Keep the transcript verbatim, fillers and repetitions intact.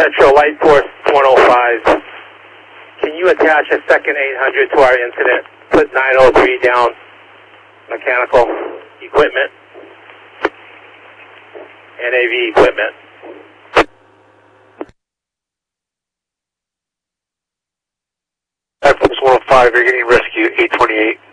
Metro Light Force one oh five. Can you attach a second eight hundred to our incident? Put nine oh three down, mechanical equipment, N A V equipment. Air Force one oh five, you're getting rescue eight twenty-eight.